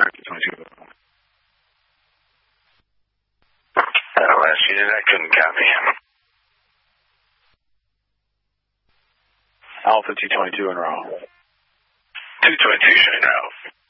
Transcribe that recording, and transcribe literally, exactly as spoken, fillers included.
American twenty-two. Uh, last unit, I couldn't copy. Alpha two twenty-two en route. two twenty-two showing route.